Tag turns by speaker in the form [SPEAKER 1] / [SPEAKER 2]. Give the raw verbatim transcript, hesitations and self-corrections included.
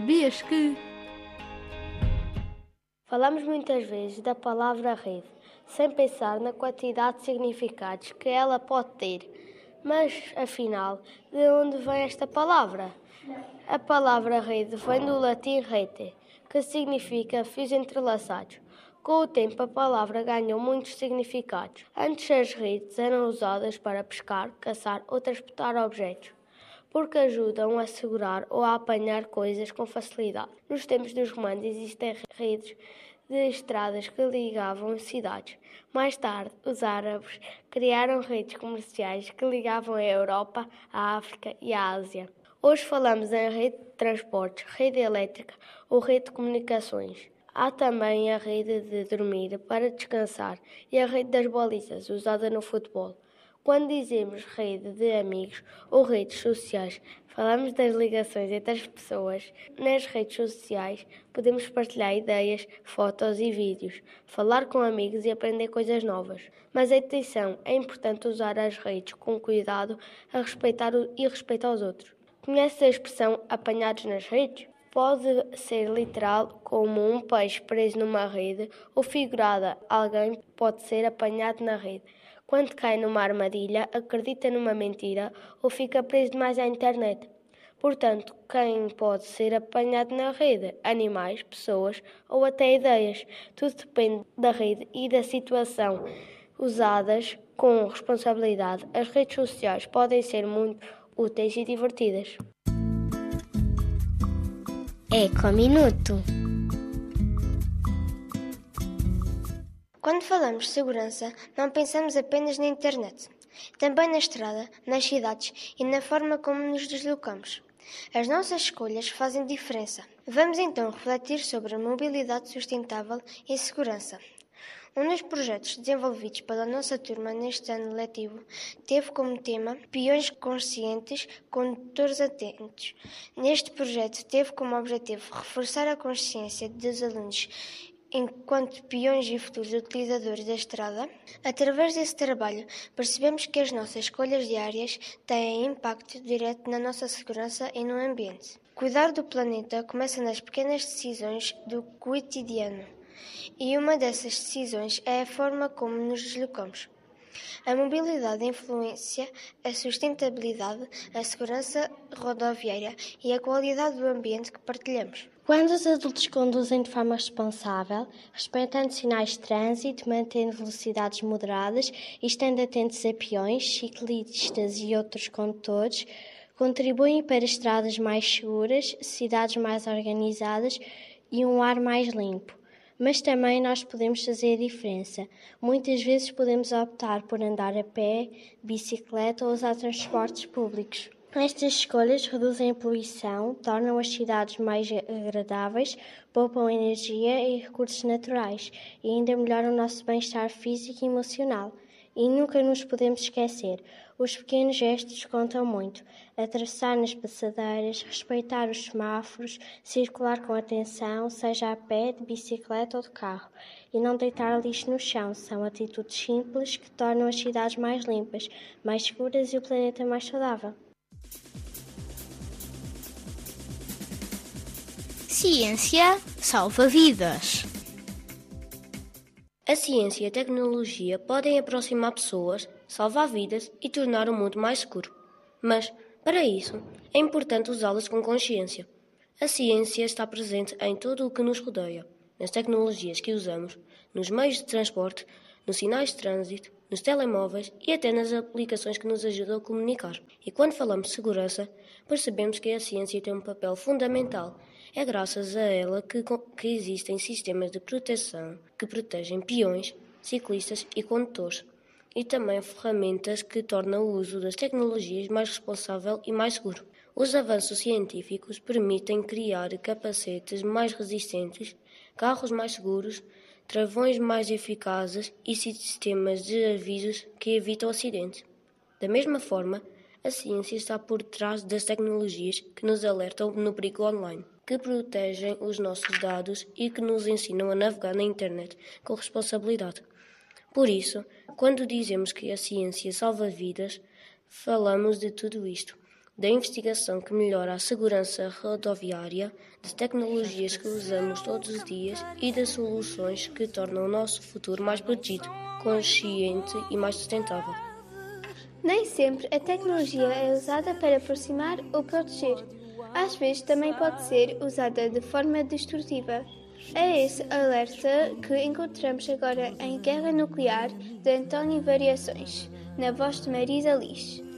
[SPEAKER 1] Sabias que...
[SPEAKER 2] Falamos muitas vezes da palavra rede, sem pensar na quantidade de significados que ela pode ter. Mas, afinal, de onde vem esta palavra? A palavra rede vem do latim rete, que significa fios entrelaçados. Com o tempo, a palavra ganhou muitos significados. Antes, as redes eram usadas para pescar, caçar ou transportar objetos, porque ajudam a segurar ou a apanhar coisas com facilidade. Nos tempos dos romanos existem redes de estradas que ligavam cidades. Mais tarde, os árabes criaram redes comerciais que ligavam a Europa, a África e a Ásia. Hoje falamos em rede de transportes, rede elétrica ou rede de comunicações. Há também a rede de dormir para descansar e a rede das balizas, usada no futebol. Quando dizemos rede de amigos ou redes sociais, falamos das ligações entre as pessoas. Nas redes sociais podemos partilhar ideias, fotos e vídeos, falar com amigos e aprender coisas novas. Mas atenção, é importante usar as redes com cuidado a respeitar o, e respeitar os outros. Conhece a expressão apanhados nas redes? Pode ser literal, como um peixe preso numa rede, ou figurada, alguém pode ser apanhado na rede quando cai numa armadilha, acredita numa mentira ou fica preso demais à internet. Portanto, quem pode ser apanhado na rede? Animais, pessoas ou até ideias. Tudo depende da rede e da situação. Usadas com responsabilidade, as redes sociais podem ser muito úteis e divertidas.
[SPEAKER 3] Ecominuto. Quando falamos de segurança, não pensamos apenas na internet. Também na estrada, nas cidades e na forma como nos deslocamos. As nossas escolhas fazem diferença. Vamos então refletir sobre a mobilidade sustentável e segurança. Um dos projetos desenvolvidos pela nossa turma neste ano letivo teve como tema Peões Conscientes, Condutores Atentos. Neste projeto teve como objetivo reforçar a consciência dos alunos enquanto peões e futuros utilizadores da estrada. Através desse trabalho, percebemos que as nossas escolhas diárias têm impacto direto na nossa segurança e no ambiente. Cuidar do planeta começa nas pequenas decisões do cotidiano, e uma dessas decisões é a forma como nos deslocamos. A mobilidade influencia a sustentabilidade, a segurança rodoviária e a qualidade do ambiente que partilhamos.
[SPEAKER 2] Quando os adultos conduzem de forma responsável, respeitando sinais de trânsito, mantendo velocidades moderadas e estando atentos a peões, ciclistas e outros condutores, contribuem para estradas mais seguras, cidades mais organizadas e um ar mais limpo. Mas também nós podemos fazer a diferença. Muitas vezes podemos optar por andar a pé, bicicleta ou usar transportes públicos. Estas escolhas reduzem a poluição, tornam as cidades mais agradáveis, poupam energia e recursos naturais e ainda melhoram o nosso bem-estar físico e emocional. E nunca nos podemos esquecer, os pequenos gestos contam muito. Atravessar nas passadeiras, respeitar os semáforos, circular com atenção, seja a pé, de bicicleta ou de carro, e não deitar lixo no chão. São atitudes simples que tornam as cidades mais limpas, mais seguras e o planeta mais saudável.
[SPEAKER 3] Ciência salva vidas.
[SPEAKER 2] A ciência e a tecnologia podem aproximar pessoas, salvar vidas e tornar o mundo mais seguro. Mas, para isso, é importante usá-las com consciência. A ciência está presente em tudo o que nos rodeia, nas tecnologias que usamos, nos meios de transporte, nos sinais de trânsito, nos telemóveis e até nas aplicações que nos ajudam a comunicar. E quando falamos de segurança, percebemos que a ciência tem um papel fundamental. É graças a ela que, que existem sistemas de proteção que protegem peões, ciclistas e condutores, e também ferramentas que tornam o uso das tecnologias mais responsável e mais seguro. Os avanços científicos permitem criar capacetes mais resistentes, carros mais seguros, travões mais eficazes e sistemas de avisos que evitam acidentes. Da mesma forma, a ciência está por trás das tecnologias que nos alertam no perigo online, que protegem os nossos dados e que nos ensinam a navegar na internet com responsabilidade. Por isso, quando dizemos que a ciência salva vidas, falamos de tudo isto,
[SPEAKER 1] da investigação que melhora a segurança rodoviária, de tecnologias que usamos todos os dias e de soluções que tornam o nosso futuro mais protegido, consciente e mais sustentável.
[SPEAKER 4] Nem sempre a tecnologia é usada para aproximar ou proteger. Às vezes também pode ser usada de forma destrutiva. É esse alerta que encontramos agora em Guerra Nuclear, de António Variações, na voz de Marisa Liz.